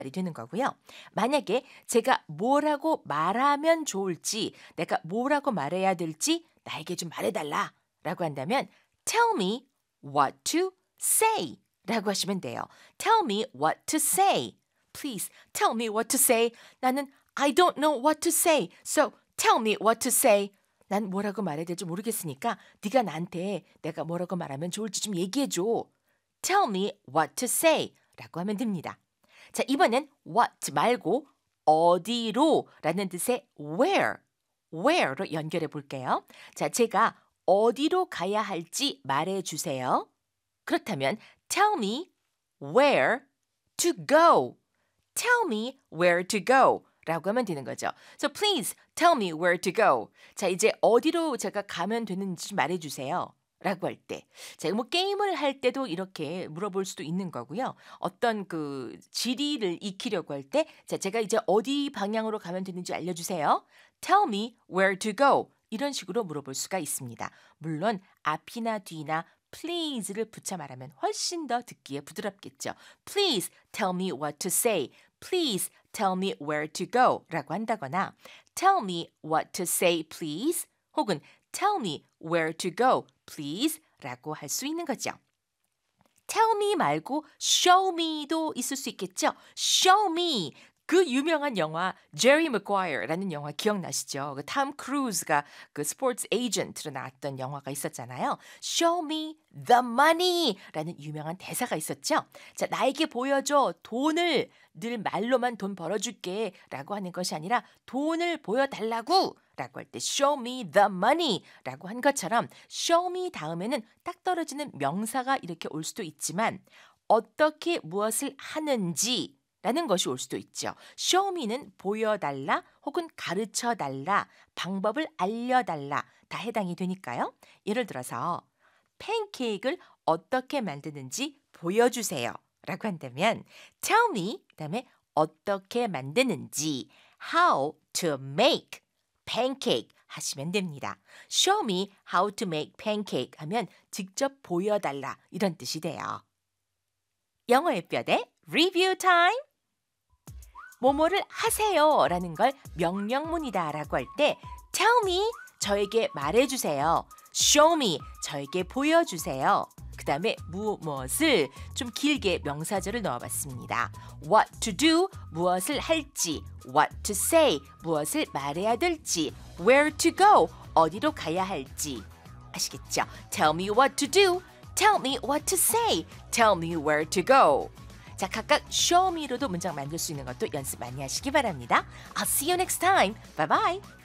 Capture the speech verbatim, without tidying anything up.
말이 되는 거고요. 만약에 제가 뭐라고 말하면 좋을지, 내가 뭐라고 말해야 될지 나에게 좀 말해달라 라고 한다면 tell me what to say 라고 하시면 돼요. Tell me what to say. Please tell me what to say. 나는 I don't know what to say. So tell me what to say. 난 뭐라고 말해야 될지 모르겠으니까 네가 나한테 내가 뭐라고 말하면 좋을지 좀 얘기해줘. Tell me what to say 라고 하면 됩니다. 자, 이번엔 what 말고 어디로 라는 뜻의 where, where로 연결해 볼게요. 자, 제가 어디로 가야 할지 말해 주세요. 그렇다면 tell me where to go. Tell me where to go 라고 하면 되는 거죠. So please tell me where to go. 자, 이제 어디로 제가 가면 되는지 말해 주세요. 라고 할 때. 자, 뭐 게임을 할 때도 이렇게 물어볼 수도 있는 거고요. 어떤 그 지리를 익히려고 할 때, 자, 제가 이제 어디 방향으로 가면 되는지 알려주세요. Tell me where to go. 이런 식으로 물어볼 수가 있습니다. 물론 앞이나 뒤나 please를 붙여 말하면 훨씬 더 듣기에 부드럽겠죠. Please tell me what to say. Please tell me where to go 라고 한다거나 Tell me what to say please 혹은 Tell me where to go please 라고 할 수 있는 거죠. Tell me 말고 show me도 있을 수 있겠죠. Show me. 그 유명한 영화 제리 맥과이어라는 영화 기억나시죠? 그 톰 크루즈가 그 스포츠 에이전트로 나왔던 영화가 있었잖아요. Show me the money라는 유명한 대사가 있었죠. 자, 나에게 보여줘. 돈을 늘 말로만 돈 벌어줄게 라고 하는 것이 아니라 돈을 보여달라고 라고 할 때 show me the money 라고 한 것처럼 show me 다음에는 딱 떨어지는 명사가 이렇게 올 수도 있지만 어떻게 무엇을 하는지 라는 것이 올 수도 있죠. show me는 보여달라 혹은 가르쳐달라, 방법을 알려달라 다 해당이 되니까요. 예를 들어서 팬케이크를 어떻게 만드는지 보여주세요 라고 한다면 tell me 그다음에 어떻게 만드는지 how to make pancake 하시면 됩니다. show me how to make pancake 하면 직접 보여달라 이런 뜻이 돼요. 영어의 뼈대 review time. 뭐뭐를 하세요 라는 걸 명령문이다 라고 할 때 tell me 저에게 말해주세요. show me 저에게 보여주세요. 그 다음에 무엇을 좀 길게 명사절을 넣어봤습니다. what to do 무엇을 할지, what to say 무엇을 말해야 될지, where to go 어디로 가야 할지 아시겠죠? tell me what to do, tell me what to say, tell me where to go. 자, 각각 show me로도 문장 만들 수 있는 것도 연습 많이 하시기 바랍니다. I'll see you next time. Bye bye.